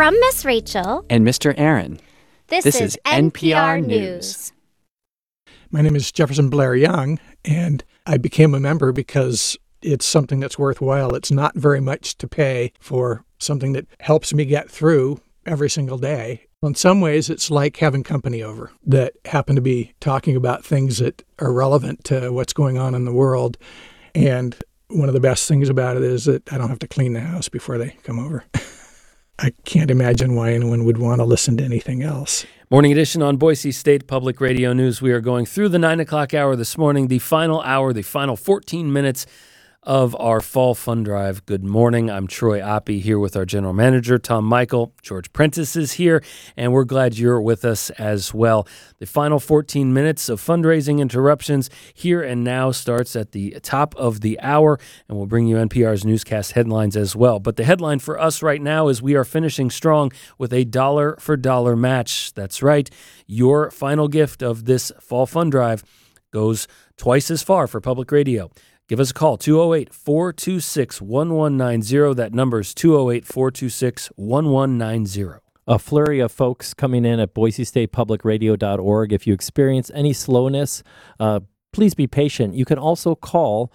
From Miss Rachel and Mr. Aaron, this is NPR News. My name is Jefferson Blair Young, and I became a member because it's something that's worthwhile. It's not very much to pay for something that helps me get through every single day. In some ways, it's like having company over that happen to be talking about things that are relevant to what's going on in the world. And one of the best things about it is that I don't have to clean the house before they come over. I can't imagine why anyone would want to listen to anything else. Morning edition on Boise State Public Radio News. We are going through the 9 o'clock hour this morning, the final hour, the final 14 minutes of our Fall Fund Drive. Good morning. I'm Troy Oppie here with our general manager, Tom Michael. George Prentice is here, and we're glad you're with us as well. The final 14 minutes of fundraising interruptions here and now starts at the top of the hour, and we'll bring you NPR's newscast headlines as well. But the headline for us right now is we are finishing strong with a dollar for dollar match. That's right. Your final gift of this Fall Fund Drive goes twice as far for public radio. Give us a call, 208-426-1190. That number is 208-426-1190. A flurry of folks coming in at BoiseStatePublicRadio.org. If you experience any slowness, please be patient. You can also call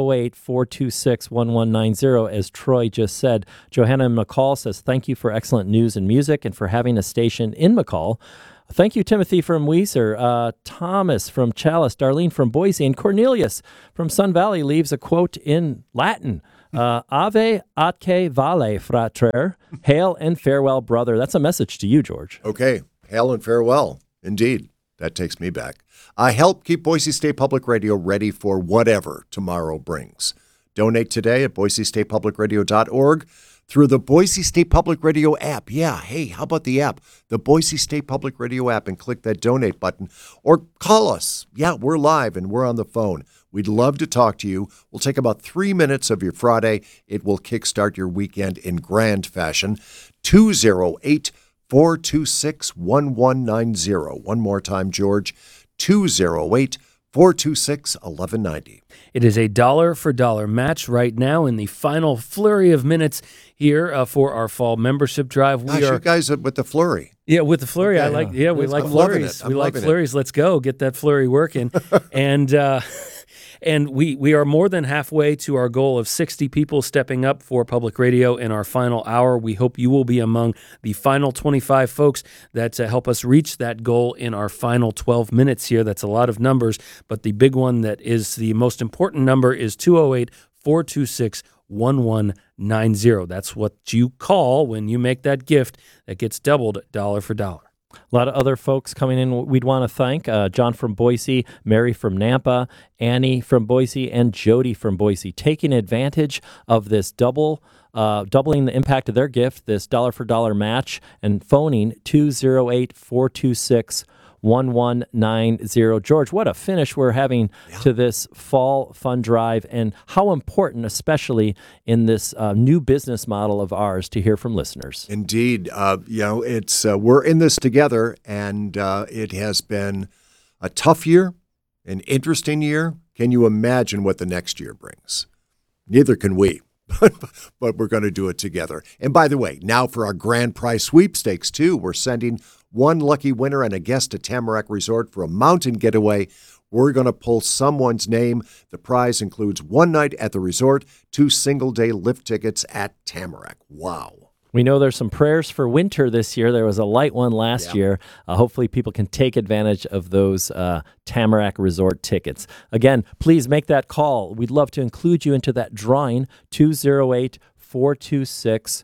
208-426-1190. As Troy just said, Johanna McCall says, thank you for excellent news and music and for having a station in McCall. Thank you, Timothy from Weiser, Thomas from Chalice, Darlene from Boise, and Cornelius from Sun Valley leaves a quote in Latin. Ave atque vale, frater, hail and farewell, brother. That's a message to you, George. Okay, hail and farewell. Indeed, that takes me back. Help keep Boise State Public Radio ready for whatever tomorrow brings. Donate today at BoiseStatePublicRadio.org. through the Boise State Public Radio app. Yeah, hey, how about the app? The Boise State Public Radio app, and click that donate button. Or call us. Yeah, we're live and we're on the phone. We'd love to talk to you. We'll take about 3 minutes of your Friday. It will kickstart your weekend in grand fashion. 208-426-1190. One more time, George. 208-426-1190. It is a dollar for dollar match right now in the final flurry of minutes here for our fall membership drive. You guys with the flurry. Yeah, with the flurry. Okay. We like flurries. We like flurries. Let's go get that flurry working. And we are more than halfway to our goal of 60 people stepping up for public radio in our final hour. We hope you will be among the final 25 folks that help us reach that goal in our final 12 minutes here. That's a lot of numbers, but the big one that is the most important number is 208-426-1190. That's what you call when you make that gift that gets doubled dollar for dollar. A lot of other folks coming in we'd want to thank. John from Boise, Mary from Nampa, Annie from Boise, and Jody from Boise, taking advantage of this doubling the impact of their gift, this dollar for dollar match, and phoning 208-426-1190. George, what a finish we're having to this Fall Fund Drive, and how important, especially in this new business model of ours, to hear from listeners. Indeed. It's we're in this together, and it has been a tough year, an interesting year. Can you imagine what the next year brings? Neither can we. But we're going to do it together. And by the way, now for our grand prize sweepstakes, too, we're sending one lucky winner and a guest to Tamarack Resort for a mountain getaway. We're going to pull someone's name. The prize includes one night at the resort, 2 single-day lift tickets at Tamarack. Wow. We know there's some prayers for winter this year. There was a light one last year. Hopefully people can take advantage of those Tamarack Resort tickets. Again, please make that call. We'd love to include you into that drawing. 208-426-1190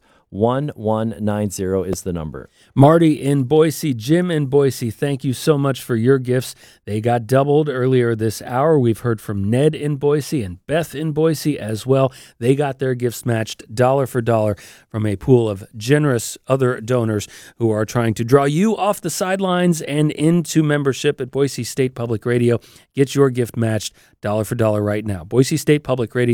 is the number. Marty in Boise, Jim in Boise, thank you so much for your gifts. They got doubled earlier this hour. We've heard from Ned in Boise and Beth in Boise as well. They got their gifts matched dollar for dollar from a pool of generous other donors who are trying to draw you off the sidelines and into membership at Boise State Public Radio. Get your gift matched dollar for dollar right now.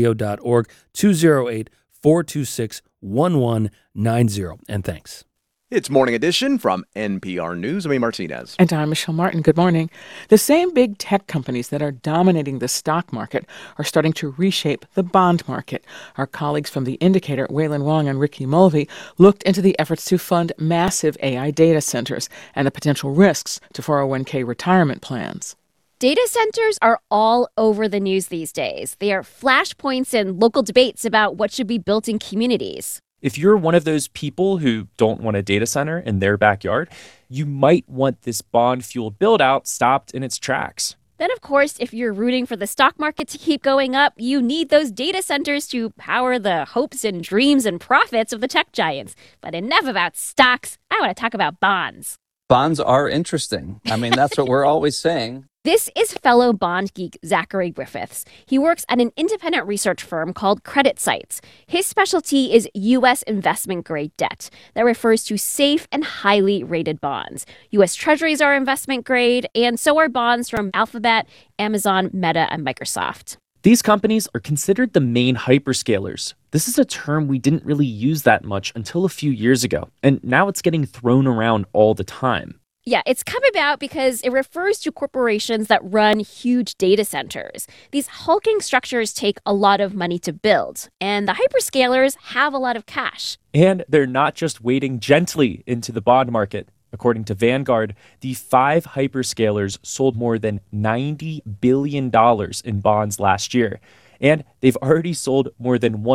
BoiseStatePublicRadio.org, 208-426-1190. And thanks. It's Morning Edition from NPR News. I'm Amy Martinez. And I'm Michelle Martin. Good morning. The same big tech companies that are dominating the stock market are starting to reshape the bond market. Our colleagues from The Indicator, Waylon Wong and Ricky Mulvey, looked into the efforts to fund massive AI data centers and the potential risks to 401k retirement plans. Data centers are all over the news these days. They are flashpoints in local debates about what should be built in communities. If you're one of those people who don't want a data center in their backyard, you might want this bond-fueled build-out stopped in its tracks. Then, of course, if you're rooting for the stock market to keep going up, you need those data centers to power the hopes and dreams and profits of the tech giants. But enough about stocks. I want to talk about bonds. Bonds are interesting. I mean, that's what we're always saying. This is fellow bond geek Zachary Griffiths. He works at an independent research firm called CreditSights. His specialty is U.S. investment-grade debt. That refers to safe and highly rated bonds. U.S. Treasuries are investment-grade, and so are bonds from Alphabet, Amazon, Meta, and Microsoft. These companies are considered the main hyperscalers. This is a term we didn't really use that much until a few years ago, and now it's getting thrown around all the time. Yeah, it's come about because it refers to corporations that run huge data centers. These hulking structures take a lot of money to build, and the hyperscalers have a lot of cash. And they're not just wading gently into the bond market. According to Vanguard, the 5 hyperscalers sold more than $90 billion in bonds last year. And they've already sold more than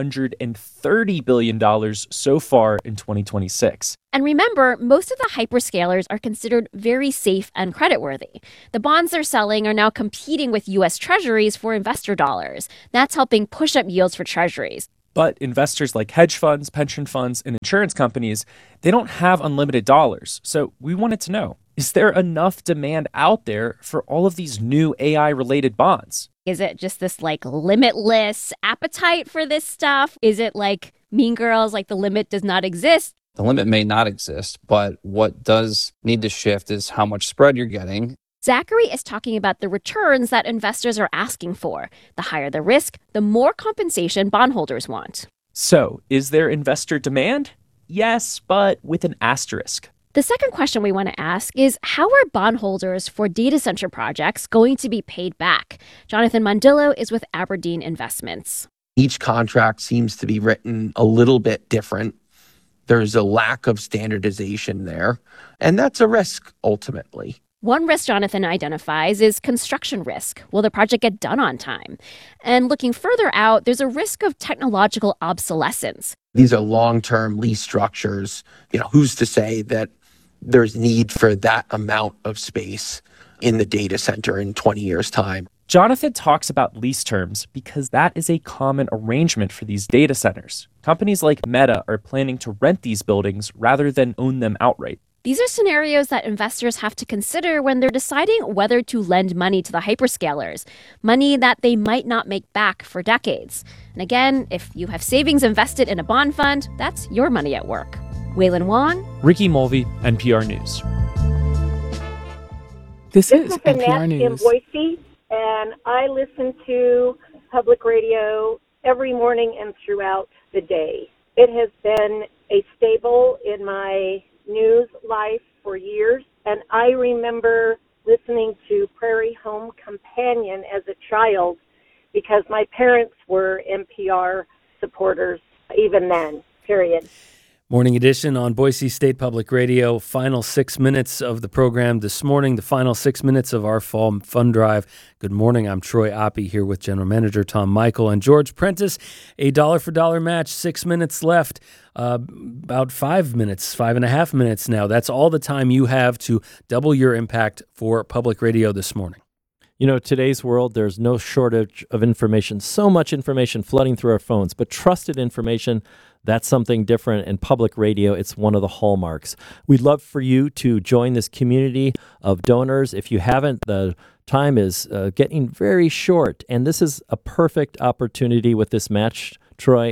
$130 billion so far in 2026. And remember, most of the hyperscalers are considered very safe and creditworthy. The bonds they're selling are now competing with U.S. Treasuries for investor dollars. That's helping push up yields for Treasuries. But investors like hedge funds, pension funds, and insurance companies, they don't have unlimited dollars. So we wanted to know, is there enough demand out there for all of these new AI-related bonds? Is it just this limitless appetite for this stuff? Is it like Mean Girls, the limit does not exist? The limit may not exist, but what does need to shift is how much spread you're getting. Zachary is talking about the returns that investors are asking for. The higher the risk, the more compensation bondholders want. So, is there investor demand? Yes, but with an asterisk. The second question we want to ask is, how are bondholders for data center projects going to be paid back? Jonathan Mondillo is with Aberdeen Investments. Each contract seems to be written a little bit different. There's a lack of standardization there, and that's a risk ultimately. One risk Jonathan identifies is construction risk. Will the project get done on time? And looking further out, there's a risk of technological obsolescence. These are long-term lease structures. Who's to say that there's need for that amount of space in the data center in 20 years' time? Jonathan talks about lease terms because that is a common arrangement for these data centers. Companies like Meta are planning to rent these buildings rather than own them outright. These are scenarios that investors have to consider when they're deciding whether to lend money to the hyperscalers, money that they might not make back for decades. And again, if you have savings invested in a bond fund, that's your money at work. Waylon Wong, Ricky Mulvey, NPR News. This is NPR Annette News. in Boise, and I listen to public radio every morning and throughout the day. It has been a staple in my news life for years, and I remember listening to Prairie Home Companion as a child because my parents were NPR supporters even then, period. Morning Edition on Boise State Public Radio. Final 6 minutes of the program this morning, the final 6 minutes of our fall fund drive. Good morning. I'm Troy Oppie here with General Manager Tom Michael and George Prentice. A dollar-for-dollar match, 6 minutes left, about 5 minutes, 5.5 minutes now. That's all the time you have to double your impact for public radio this morning. Today's world, there's no shortage of information, so much information flooding through our phones, but trusted information, that's something different. In public radio, it's one of the hallmarks. We'd love for you to join this community of donors. If you haven't, the time is getting very short, and this is a perfect opportunity with this match, Troy.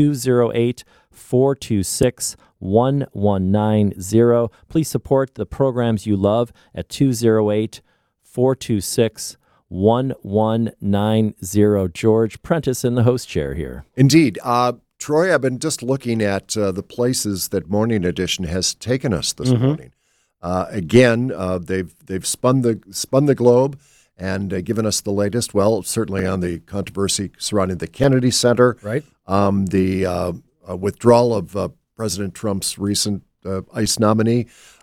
208-426-1190. Please support the programs you love at 208-426-1190. George Prentice in the host chair here. Indeed. Troy, I've been just looking at the places that Morning Edition has taken us this morning. Again, they've spun the globe and given us the latest. Well, certainly on the controversy surrounding the Kennedy Center, Right. The withdrawal of President Trump's recent ICE nominee.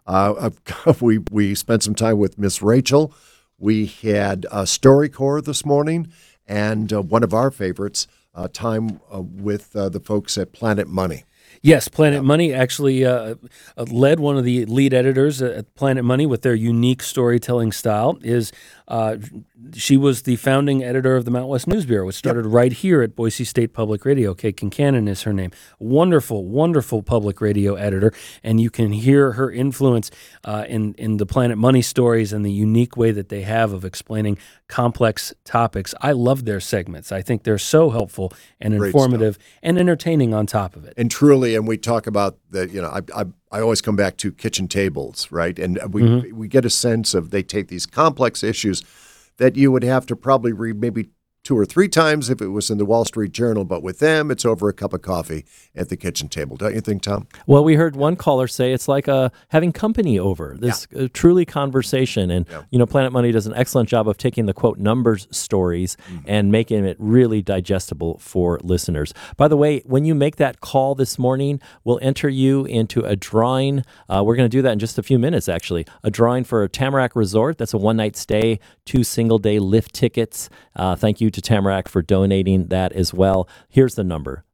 We spent some time with Miss Rachel. We had StoryCorps this morning, and one of our favorites, time with the folks at Planet Money. Yes, Planet Money actually led one of the lead editors at Planet Money with their unique storytelling style. She was the founding editor of the Mount West News Bureau, which started right here at Boise State Public Radio. Kate Kincannon is her name. Wonderful, wonderful public radio editor, and you can hear her influence in the Planet Money stories and the unique way that they have of explaining complex topics. I love their segments. I think they're so helpful and Great informative and entertaining on top of it. And truly, and we talk about that, I always come back to kitchen tables, right? And we get a sense of they take these complex issues that you would have to probably read maybe 2 or 3 times if it was in the Wall Street Journal, but with them, it's over a cup of coffee at the kitchen table. Don't you think, Tom? Well, we heard one caller say it's like having company over, this truly conversation. And, Planet Money does an excellent job of taking the, quote, numbers stories and making it really digestible for listeners. By the way, when you make that call this morning, we'll enter you into a drawing. We're going to do that in just a few minutes, actually. A drawing for a Tamarack Resort. That's a one-night stay, 2 single-day lift tickets. Thank you to Tamarack for donating that as well. Here's the number,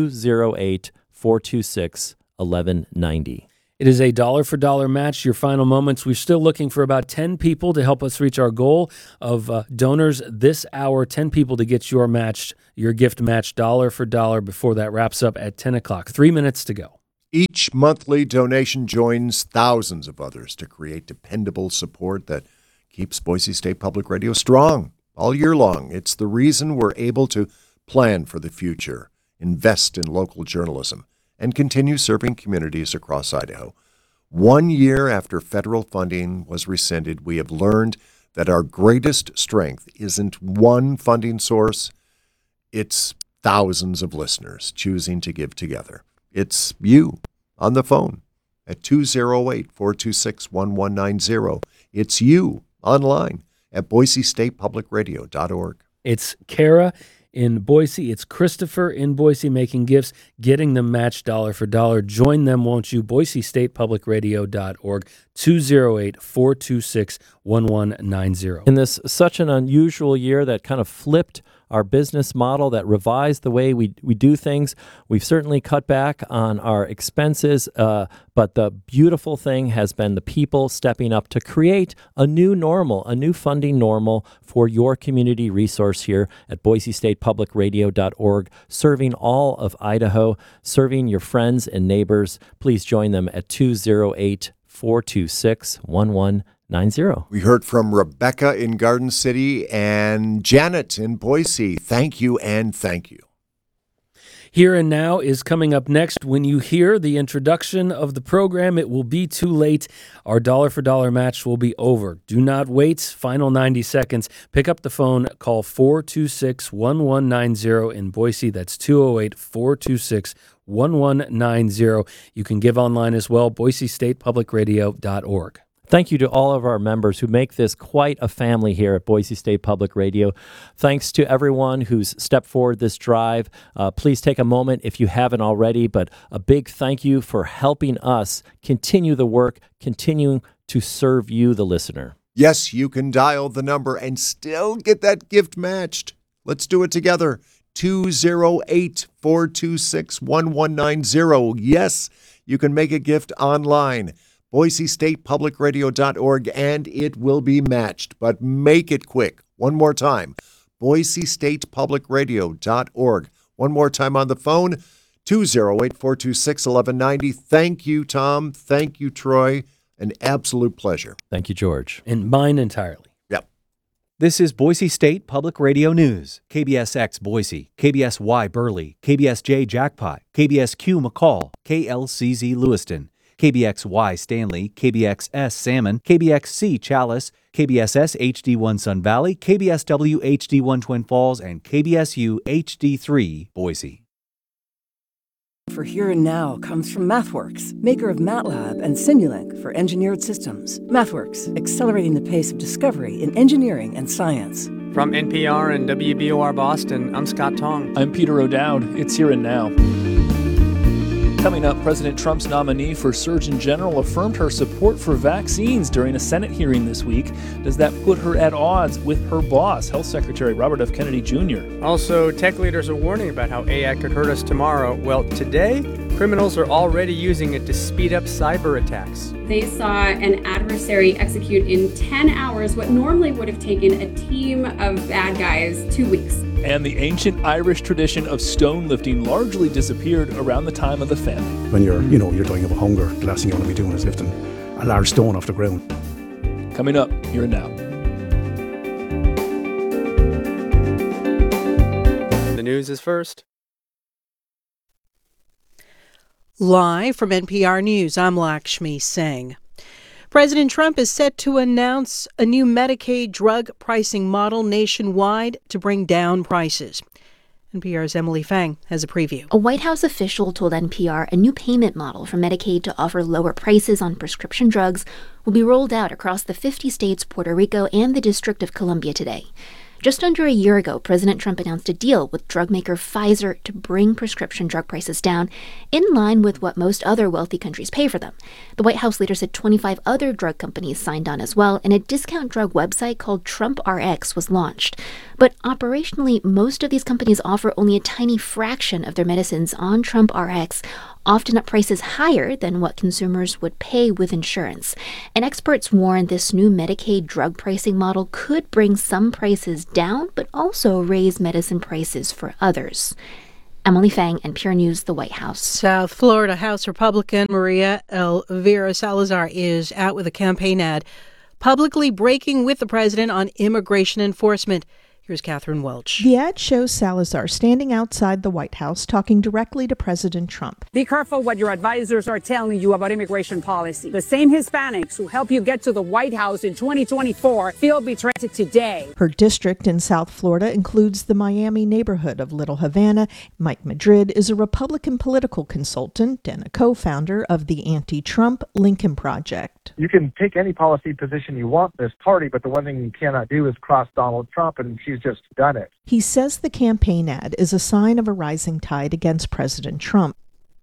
208-426-1190. It is a $1 match, your final moments. We're still looking for about 10 people to help us reach our goal of donors this hour, 10 people to get your gift matched $1 for $1 before that wraps up at 10 o'clock. 3 minutes to go. Each monthly donation joins thousands of others to create dependable support that keeps Boise State Public Radio strong all year long. It's the reason we're able to plan for the future, invest in local journalism, and continue serving communities across Idaho. 1 year after federal funding was rescinded, we have learned that our greatest strength isn't one funding source, it's thousands of listeners choosing to give together. It's you on the phone at 208-426-1190. It's you online at BoiseStatePublicRadio.org. It's Kara in Boise. It's Christopher in Boise making gifts, getting them matched $1 for $1. Join them, won't you? BoiseStatePublicRadio.org, 208-426-1190. In this such an unusual year that kind of flipped our business model, that revised the way we do things, we've certainly cut back on our expenses, but the beautiful thing has been the people stepping up to create a new normal, a new funding normal for your community resource here at BoiseStatePublicRadio.org, serving all of Idaho, serving your friends and neighbors. Please join them at 208-426-1190. We heard from Rebecca in Garden City and Janet in Boise. Thank you and thank you. Here and Now is coming up next. When you hear the introduction of the program, it will be too late. Our $1 for $1 match will be over. Do not wait. Final 90 seconds. Pick up the phone. Call 426-1190 in Boise. That's 208-426-1190. You can give online as well, BoiseStatePublicRadio.org. Thank you to all of our members who make this quite a family here at Boise State Public Radio. Thanks to everyone who's stepped forward this drive. Please take a moment if you haven't already, but a big thank you for helping us continue the work, continuing to serve you, the listener. Yes, you can dial the number and still get that gift matched. Let's do it together. 208-426-1190. Yes, you can make a gift online. BoiseStatePublicRadio.org, and it will be matched. But make it quick. One more time, BoiseStatePublicRadio.org. One more time on the phone, 208-426-1190. Thank you, Tom. Thank you, Troy. An absolute pleasure. Thank you, George. And mine entirely. Yep. This is Boise State Public Radio News. KBSX Boise, KBSY Burley, KBSJ Jackpot, KBSQ McCall, KLCZ Lewiston, KBXY Stanley, KBXS Salmon, KBXC Chalice, KBSS HD1 Sun Valley, KBSW HD1 Twin Falls, and KBSU HD3 Boise. for here and now comes from MathWorks, maker of MATLAB and Simulink for engineered systems. MathWorks, accelerating the pace of discovery in engineering and science. From NPR and WBOR Boston, I'm Scott Tong. I'm Peter O'Dowd. It's Here and Now. Coming up, President Trump's nominee for Surgeon General affirmed her support for vaccines during a Senate hearing this week. Does that put her at odds with her boss, Health Secretary Robert F. Kennedy Jr.? Also, tech leaders are warning about how AI could hurt us tomorrow. Well, today, criminals are already using it to speed up cyber attacks. They saw an adversary execute in 10 hours what normally would have taken a team of bad guys 2 weeks. And the ancient Irish tradition of stone lifting largely disappeared around the time of the famine. When you're dying of hunger, the last thing you want to be doing is lifting a large stone off the ground. Coming up, Here and Now. The news is first. Live from NPR News, I'm Lakshmi Singh. President Trump is set to announce a new Medicaid drug pricing model nationwide to bring down prices. NPR's Emily Fang has a preview. A White House official told NPR a new payment model for Medicaid to offer lower prices on prescription drugs will be rolled out across the 50 states, Puerto Rico, and the District of Columbia today. Just under a year ago, President Trump announced a deal with drug maker Pfizer to bring prescription drug prices down in line with what most other wealthy countries pay for them. The White House leader said 25 other drug companies signed on as well, and a discount drug website called TrumpRx was launched. But operationally, most of these companies offer only a tiny fraction of their medicines on TrumpRx, often at prices higher than what consumers would pay with insurance. And experts warn this new Medicaid drug pricing model could bring some prices down, but also raise medicine prices for others. Emily Fang, NPR News, the White House. South Florida House Republican Maria Elvira Salazar is out with a campaign ad publicly breaking with the president on immigration enforcement. Here's Catherine Welch. The ad shows Salazar standing outside the White House talking directly to President Trump. Be careful what your advisors are telling you about immigration policy. The same Hispanics who help you get to the White House in 2024 feel betrayed today. Her district in South Florida includes the Miami neighborhood of Little Havana. Mike Madrid is a Republican political consultant and a co-founder of the anti-Trump Lincoln Project. You can take any policy position you want in this party, but the one thing you cannot do is cross Donald Trump, and she's just done it. He says the campaign ad is a sign of a rising tide against President Trump.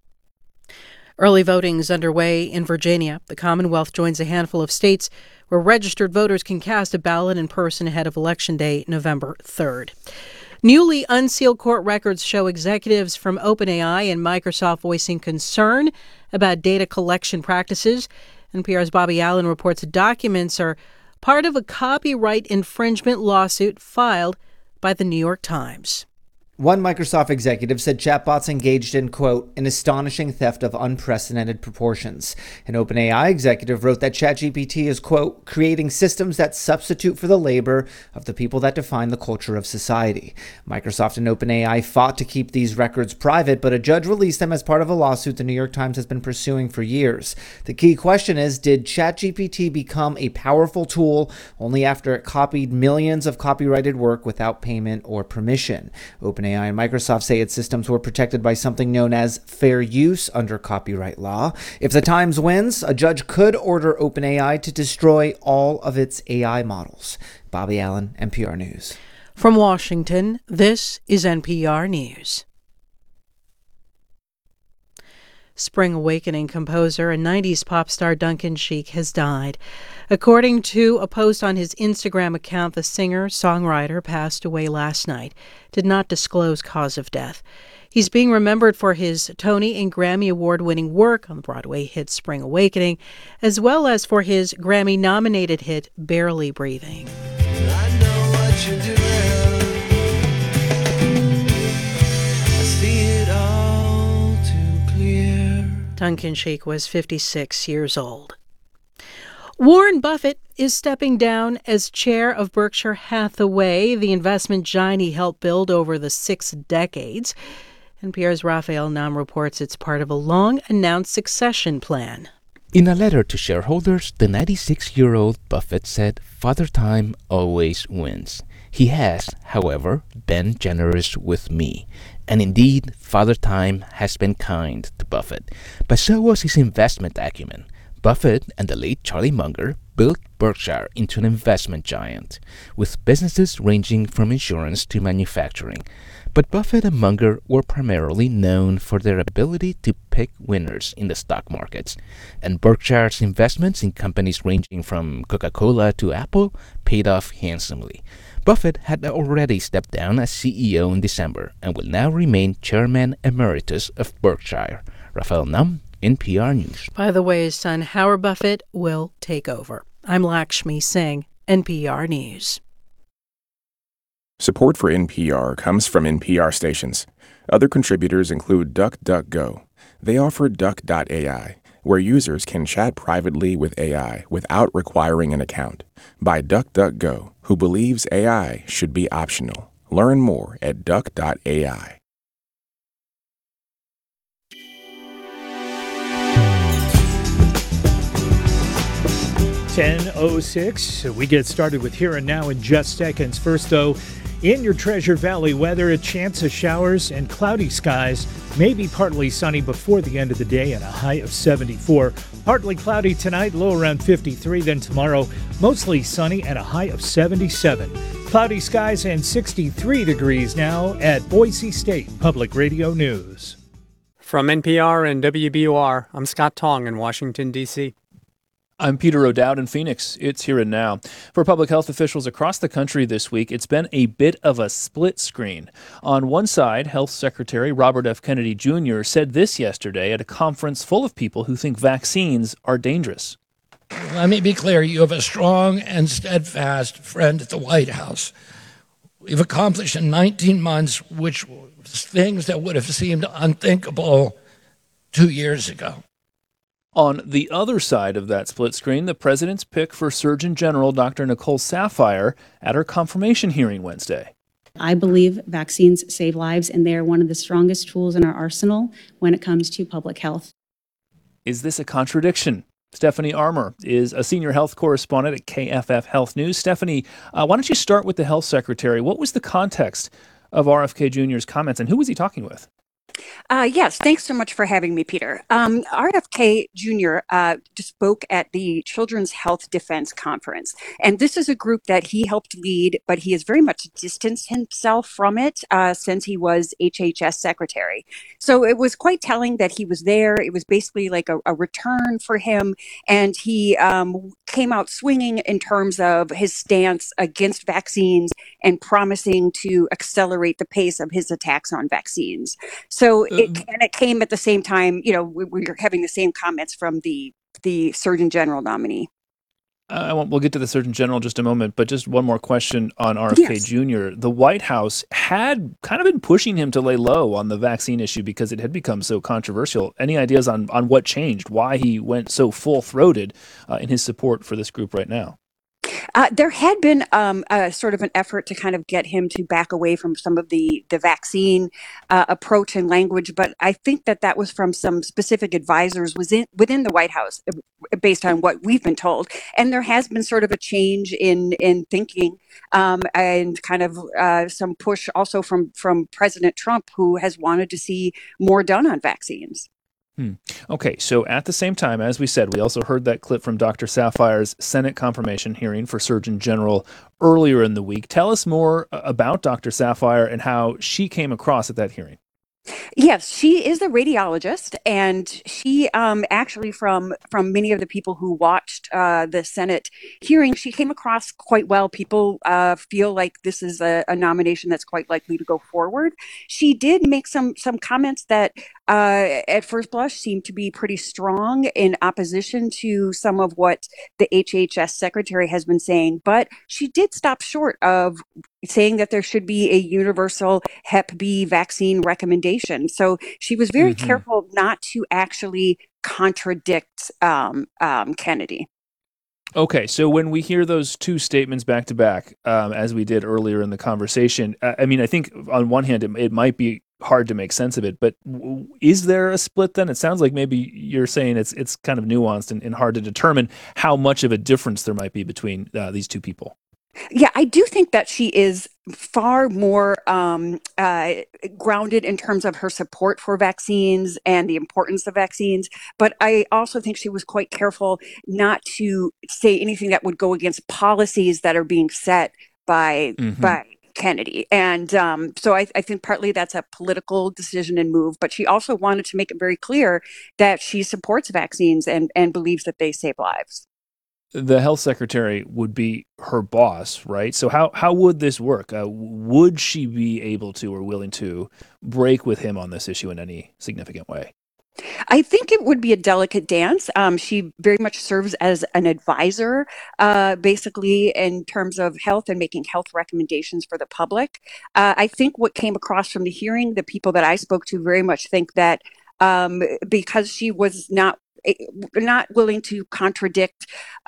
Early voting is underway in Virginia. The Commonwealth joins a handful of states where registered voters can cast a ballot in person ahead of Election Day, November 3rd. Newly unsealed court records show executives from OpenAI and Microsoft voicing concern about data collection practices. NPR's Bobby Allen reports the documents are part of a copyright infringement lawsuit filed by the New York Times. One Microsoft executive said chatbots engaged in, quote, an astonishing theft of unprecedented proportions. An OpenAI executive wrote that ChatGPT is, quote, creating systems that substitute for the labor of the people that define the culture of society. Microsoft and OpenAI fought to keep these records private, but a judge released them as part of a lawsuit the New York Times has been pursuing for years. The key question is, did ChatGPT become a powerful tool only after it copied millions of copyrighted work without payment or permission? OpenAI and Microsoft say its systems were protected by something known as fair use under copyright law. If the Times wins, a judge could order OpenAI to destroy all of its AI models. Bobby Allen, NPR News. From Washington, this is NPR News. Spring Awakening composer and 90s pop star Duncan Sheik has died. According to a post on his Instagram account, the singer-songwriter passed away last night, did not disclose cause of death. He's being remembered for his Tony and Grammy Award-winning work on the Broadway hit Spring Awakening, as well as for his Grammy-nominated hit Barely Breathing. I know what you're doing. I see it all too clear. Duncan Sheik was 56 years old. Warren Buffett is stepping down as chair of Berkshire Hathaway, the investment giant he helped build over the 6 decades. NPR's Raphael Nam reports it's part of a long-announced succession plan. In a letter to shareholders, the 96-year-old Buffett said, "Father Time always wins. He has, however, been generous with me, And indeed, Father Time has been kind to Buffett, but so was his investment acumen. Buffett and the late Charlie Munger built Berkshire into an investment giant, with businesses ranging from insurance to manufacturing. But Buffett and Munger were primarily known for their ability to pick winners in the stock markets, and Berkshire's investments in companies ranging from Coca-Cola to Apple paid off handsomely. Buffett had already stepped down as CEO in December and will now remain Chairman Emeritus of Berkshire. Rafael Nam, NPR News. By the way, his son Howard Buffett will take over. I'm Lakshmi Singh, NPR News. Support for NPR comes from NPR stations. Other contributors include DuckDuckGo. They offer Duck.ai, where users can chat privately with AI without requiring an account. By DuckDuckGo, who believes AI should be optional. Learn more at Duck.ai. (10:06). We get started with Here and Now in just seconds. First, though, in your Treasure Valley weather, a chance of showers and cloudy skies. Maybe partly sunny before the end of the day and a high of 74. Partly cloudy tonight, low around 53. Then tomorrow, mostly sunny and a high of 77. Cloudy skies and 63 degrees now at Boise State Public Radio News. From NPR and WBUR, I'm Scott Tong in Washington, D.C. I'm Peter O'Dowd in Phoenix. It's Here and Now. For public health officials across the country this week, it's been a bit of a split screen. On one side, Health Secretary Robert F. Kennedy Jr. said this yesterday at a conference full of people who think vaccines are dangerous. Let me be clear. You have a strong and steadfast friend at the White House. We've accomplished in 19 months, which was things that would have seemed unthinkable 2 years ago. On the other side of that split screen, the president's pick for Surgeon General Dr. Nicole Saphier at her confirmation hearing Wednesday. I believe vaccines save lives, and they are one of the strongest tools in our arsenal when it comes to public health. Is this a contradiction? Stephanie Armour is a senior health correspondent at KFF Health News. Stephanie, why don't you start with the health secretary? What was the context of RFK Jr.'s comments, and who was he talking with? Yes, thanks so much for having me, Peter. RFK Jr. Spoke at the Children's Health Defense Conference, and this is a group that he helped lead, but he has very much distanced himself from it since he was HHS secretary. So it was quite telling that he was there. It was basically like a return for him, and he came out swinging in terms of his stance against vaccines and promising to accelerate the pace of his attacks on vaccines. So it came at the same time, we were having the same comments from the Surgeon General nominee. We'll get to the Surgeon General in just a moment, but just one more question on RFK Jr. The White House had kind of been pushing him to lay low on the vaccine issue because it had become so controversial. Any ideas on what changed, why he went so full-throated in his support for this group right now? There had been a sort of an effort to kind of get him to back away from some of the vaccine approach and language, but I think that was from some specific advisors within the White House, based on what we've been told. And there has been sort of a change in thinking and kind of some push also from President Trump, who has wanted to see more done on vaccines. Okay, so at the same time, as we said, we also heard that clip from Dr. Saphier's Senate confirmation hearing for Surgeon General earlier in the week. Tell us more about Dr. Saphier and how she came across at that hearing. Yes, she is a radiologist, and she actually from many of the people who watched the Senate hearing, she came across quite well. People feel like this is a nomination that's quite likely to go forward. She did make some comments that at first blush seemed to be pretty strong in opposition to some of what the HHS secretary has been saying, but she did stop short of saying that there should be a universal Hep B vaccine recommendation. So she was very careful not to actually contradict Kennedy. Okay, so when we hear those two statements back to back, as we did earlier in the conversation, I think on one hand, it might be hard to make sense of it, but is there a split then? It sounds like maybe you're saying it's kind of nuanced and hard to determine how much of a difference there might be between these two people. Yeah, I do think that she is far more grounded in terms of her support for vaccines and the importance of vaccines. But I also think she was quite careful not to say anything that would go against policies that are being set by Kennedy. And so I think partly that's a political decision and move, but she also wanted to make it very clear that she supports vaccines and believes that they save lives. The health secretary would be her boss, right? So how would this work? Would she be able to or willing to break with him on this issue in any significant way? I think it would be a delicate dance. She very much serves as an advisor, basically in terms of health and making health recommendations for the public. I think what came across from the hearing, the people that I spoke to very much think that because she was not willing to contradict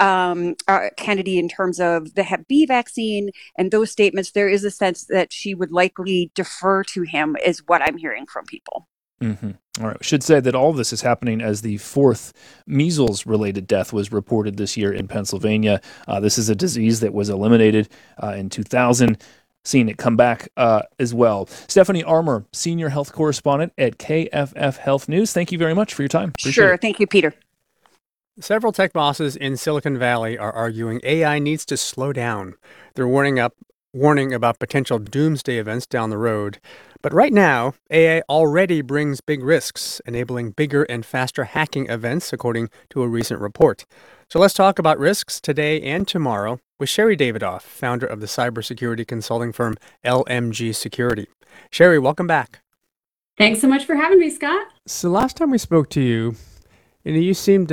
Kennedy in terms of the Hep B vaccine and those statements, there is a sense that she would likely defer to him, is what I'm hearing from people. Mm-hmm. All right. Should say that all of this is happening as the fourth measles-related death was reported this year in Pennsylvania. This is a disease that was eliminated in 2000. Seeing it come back as well. Stephanie Armour, Senior Health Correspondent at KFF Health News. Thank you very much for your time. Appreciate it. Thank you, Peter. Several tech bosses in Silicon Valley are arguing AI needs to slow down. They're warning about potential doomsday events down the road. But right now, AI already brings big risks, enabling bigger and faster hacking events, according to a recent report. So let's talk about risks today and tomorrow with Sherry Davidoff, founder of the cybersecurity consulting firm LMG Security. Sherry, welcome back. Thanks so much for having me, Scott. So last time we spoke to you, you seemed,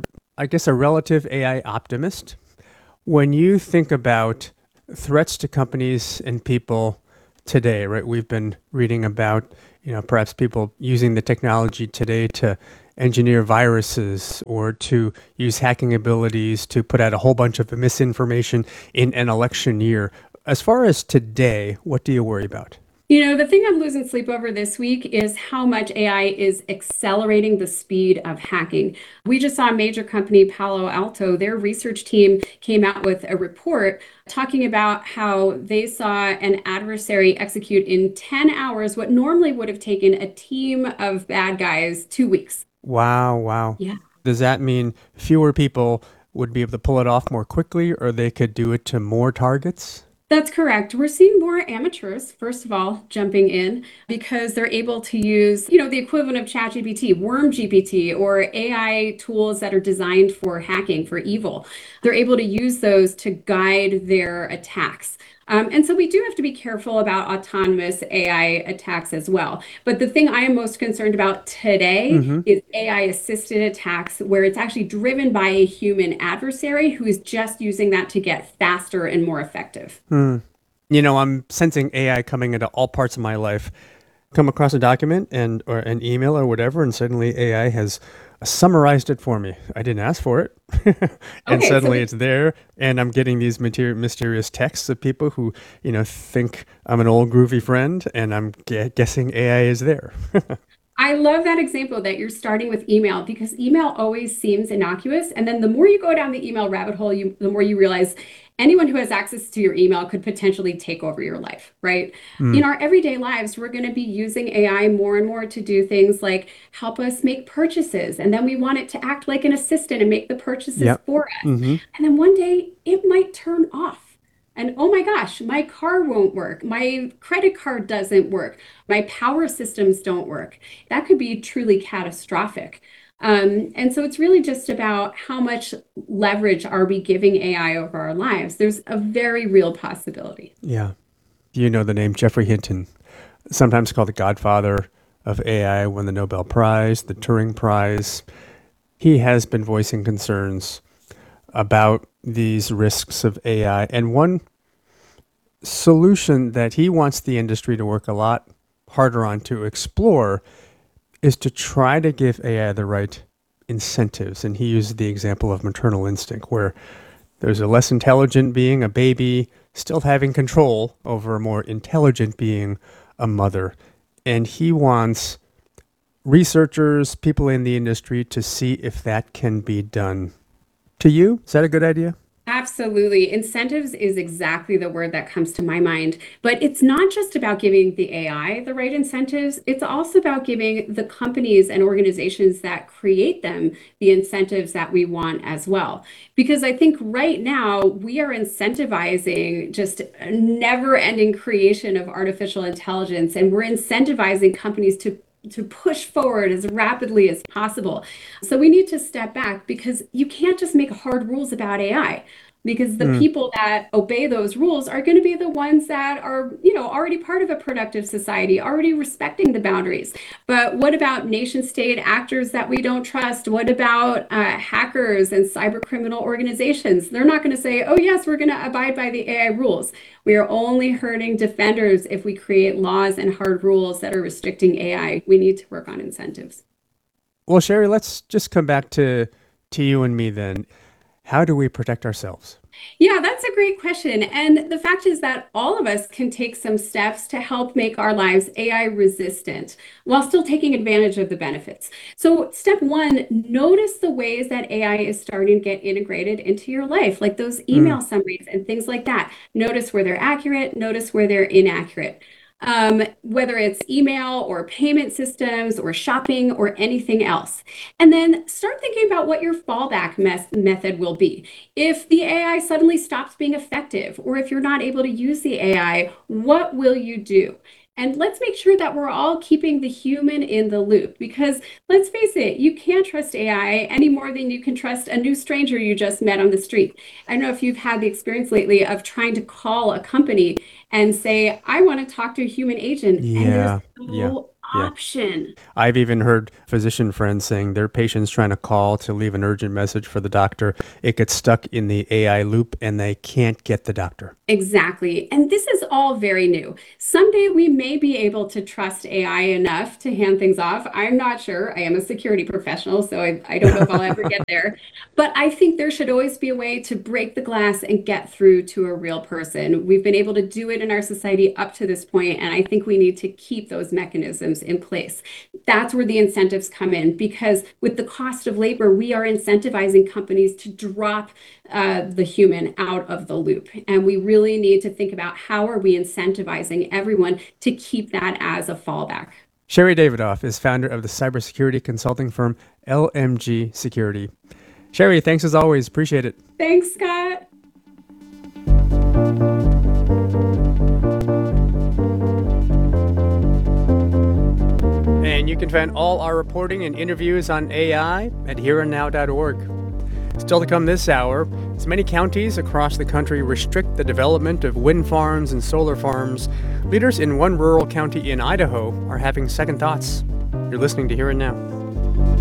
I guess, a relative AI optimist. When you think about threats to companies and people today, right? We've been reading about, perhaps people using the technology today to engineer viruses or to use hacking abilities to put out a whole bunch of misinformation in an election year. As far as today, what do you worry about? The thing I'm losing sleep over this week is how much AI is accelerating the speed of hacking. We just saw a major company, Palo Alto, their research team came out with a report talking about how they saw an adversary execute in 10 hours what normally would have taken a team of bad guys 2 weeks. Wow. Yeah. Does that mean fewer people would be able to pull it off more quickly, or they could do it to more targets? That's correct. We're seeing more amateurs, first of all, jumping in because they're able to use, the equivalent of ChatGPT, WormGPT, or AI tools that are designed for hacking, for evil. They're able to use those to guide their attacks. And so we do have to be careful about autonomous AI attacks as well. But the thing I am most concerned about today is AI-assisted attacks where it's actually driven by a human adversary who is just using that to get faster and more effective. I'm sensing AI coming into all parts of my life. Come across a document or an email or whatever, and suddenly AI has summarized it for me. I didn't ask for it. And suddenly it's there, and I'm getting these mysterious texts of people who, think I'm an old groovy friend, and I'm guessing AI is there. I love that example that you're starting with email, because email always seems innocuous. And then the more you go down the email rabbit hole, the more you realize anyone who has access to your email could potentially take over your life, right? In our everyday lives, we're going to be using AI more and more to do things like help us make purchases. And then we want it to act like an assistant and make the purchases for us. And then one day it might turn off. And oh my gosh, my car won't work. My credit card doesn't work. My power systems don't work. That could be truly catastrophic. And so it's really just about how much leverage are we giving AI over our lives. There's a very real possibility. Yeah. You know the name Geoffrey Hinton, sometimes called the godfather of AI, won the Nobel Prize, the Turing Prize. He has been voicing concerns about these risks of AI. And one solution that he wants the industry to work a lot harder on to explore is to try to give AI the right incentives. And he uses the example of maternal instinct, where there's a less intelligent being, a baby, still having control over a more intelligent being, a mother. And he wants researchers, people in the industry, to see if that can be done. To you, is that a good idea? Absolutely. Incentives is exactly the word that comes to my mind. But it's not just about giving the AI the right incentives, it's also about giving the companies and organizations that create them the incentives that we want as well. Because I think right now we are incentivizing just a never-ending creation of artificial intelligence, and we're incentivizing companies to push forward as rapidly as possible. So we need to step back because you can't just make hard rules about AI, because the people that obey those rules are going to be the ones that are, already part of a productive society, already respecting the boundaries. But what about nation state actors that we don't trust? What about hackers and cyber criminal organizations? They're not going to say, oh yes, we're going to abide by the AI rules. We are only hurting defenders if we create laws and hard rules that are restricting AI. We need to work on incentives. Well, Sherry, let's just come back to you and me then. How do we protect ourselves? Yeah, that's a great question. And the fact is that all of us can take some steps to help make our lives AI resistant while still taking advantage of the benefits. So step one, notice the ways that AI is starting to get integrated into your life, like those email summaries and things like that. Notice where they're accurate, notice where they're inaccurate. Whether it's email or payment systems or shopping or anything else. And then start thinking about what your fallback method will be. If the AI suddenly stops being effective, or if you're not able to use the AI, what will you do? And let's make sure that we're all keeping the human in the loop, because let's face it, you can't trust AI any more than you can trust a new stranger you just met on the street. I don't know if you've had the experience lately of trying to call a company and say, I want to talk to a human agent, and there's no option. I've even heard physician friends saying their patients trying to call to leave an urgent message for the doctor. It gets stuck in the AI loop and they can't get the doctor. Exactly. And this is all very new. Someday we may be able to trust AI enough to hand things off. I'm not sure. I am a security professional, so I don't know if I'll ever get there. But I think there should always be a way to break the glass and get through to a real person. We've been able to do it in our society up to this point, and I think we need to keep those mechanisms in place. That's where the incentives come in, because with the cost of labor, we are incentivizing companies to drop the human out of the loop. And we really need to think about how are we incentivizing everyone to keep that as a fallback. Sherry Davidoff is founder of the cybersecurity consulting firm LMG Security. Sherry, thanks as always. Appreciate it. Thanks, Scott. And you can find all our reporting and interviews on AI at hereandnow.org. Still to come this hour, as many counties across the country restrict the development of wind farms and solar farms, leaders in one rural county in Idaho are having second thoughts. You're listening to Here and Now.